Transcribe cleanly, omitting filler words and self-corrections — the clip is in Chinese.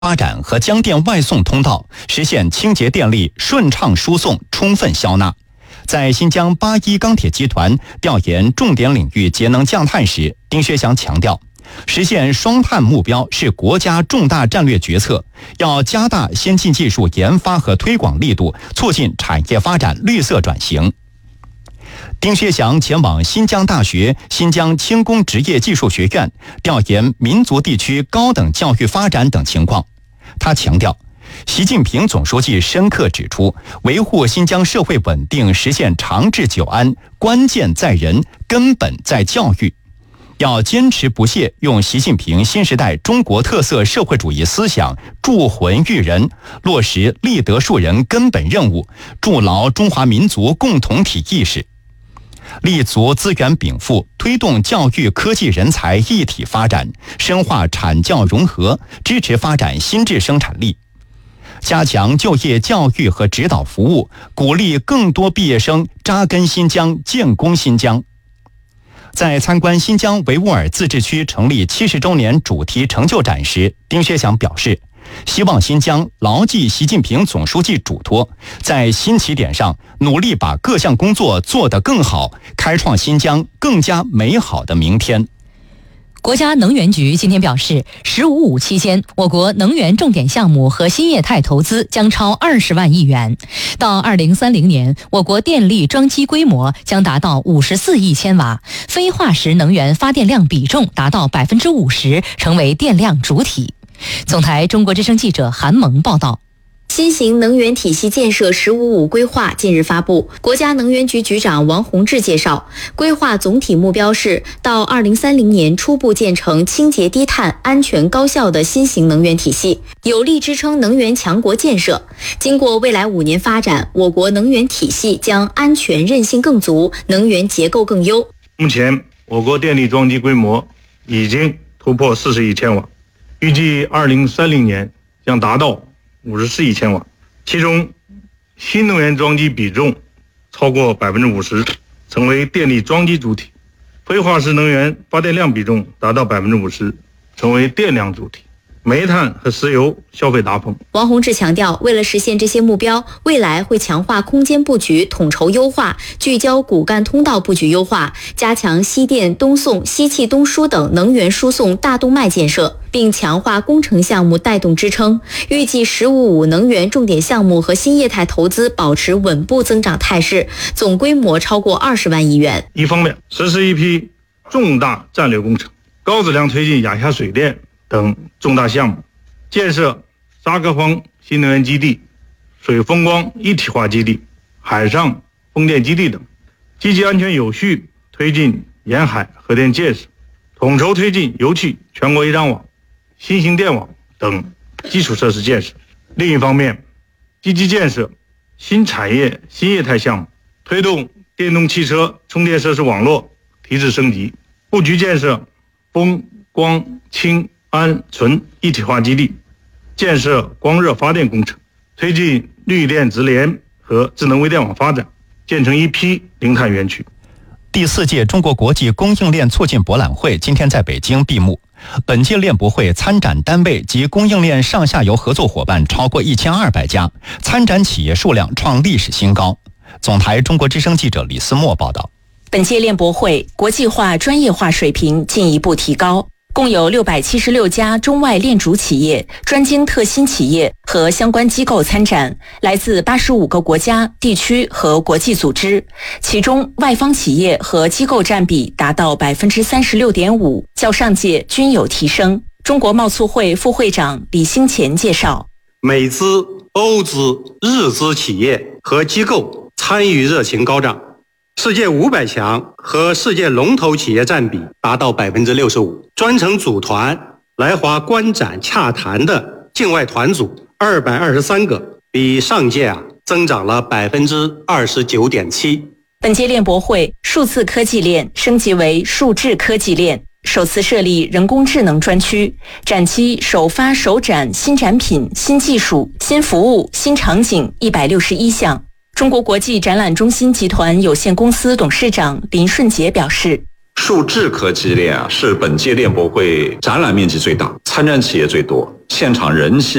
发展和江电外送通道，实现清洁电力顺畅输送、充分消纳。在新疆8·1钢铁集团调研重点领域节能降碳时，丁薛祥强调，实现双碳目标是国家重大战略决策，要加大先进技术研发和推广力度，促进产业发展绿色转型。丁薛祥前往新疆大学、新疆轻工职业技术学院调研民族地区高等教育发展等情况。他强调，习近平总书记深刻指出，维护新疆社会稳定、实现长治久安，关键在人，根本在教育。要坚持不懈用习近平新时代中国特色社会主义思想铸魂育人，落实立德树人根本任务，筑牢中华民族共同体意识，立足资源禀赋，推动教育科技人才一体发展，深化产教融合，支持发展新质生产力，加强就业教育和指导服务，鼓励更多毕业生扎根新疆、建功新疆。在参观新疆维吾尔自治区成立70周年主题成就展时，丁薛祥表示，希望新疆牢记习近平总书记嘱托，在新起点上努力把各项工作做得更好，开创新疆更加美好的明天。 国家能源局今天表示，“15+5”期间，我国能源重点项目和新业态投资将超20万亿元。到2030年，我国电力装机规模将达到54亿千瓦，非化石能源发电量比重达到50%，成为电量主体。总台中国之声记者韩萌报道。 新型能源体系建设“15+5”规划近日发布，国家能源局局长王洪志介绍，规划总体目标是到2030年初步建成清洁低碳、安全高效的新型能源体系，有力支撑能源强国建设。经过未来5年发展，我国能源体系将安全韧性更足，能源结构更优。 目前，我国电力装机规模已经突破40亿千瓦，预计2030年将达到54亿千瓦，其中新能源装机比重超过50%，成为电力装机主体；非化石能源发电量比重达到50%，成为电量主体。煤炭和石油消费达峰。 王洪志强调，为了实现这些目标，未来会强化空间布局统筹优化，聚焦骨干通道布局优化，加强西电东送、西气东输等能源输送大动脉建设，并强化工程项目带动支撑。预计“15+5”能源重点项目和新业态投资保持稳步增长态势，总规模超过20万亿元。 一方面，实施一批重大战略工程，高质量推进亚夏水电等重大项目，建设沙克方新能源基地、水风光一体化基地、海上风电基地等，积极安全有序推进沿海核电建设，统筹推进油气全国一张网、新型电网等基础设施建设。另一方面，积极建设新产业新业态项目，推动电动汽车充电设施网络提质升级，布局建设风光氢氨醇一体化基地，建设光热发电工程，推进绿电直联和智能微电网发展，建成一批零碳园区。 第4届中国国际供应链促进博览会今天在北京闭幕。本届链博会参展单位及供应链上下游合作伙伴超过1200家，参展企业数量创历史新高。总台中国之声记者李思墨报道。 本届链博会国际化、专业化水平进一步提高，共有676家中外链主企业、专精特新企业和相关机构参展，来自85个国家、地区和国际组织，其中外方企业和机构占比达到36.5%，较上届均有提升。中国贸促会副会长李兴前介绍， 美资、欧资、日资企业和机构参与热情高涨，世界500强和世界龙头企业占比达到65%，专程组团来华观展洽谈的境外团组223个，比上届增长了29.7%。 本届链博会数字科技链升级为数智科技链，首次设立人工智能专区，展期首发首展新展品、新技术、新服务、新场景161项。中国国际展览中心集团有限公司董事长林顺杰表示， 数智科技链是本届链博会展览面积最大、参展企业最多、现场人气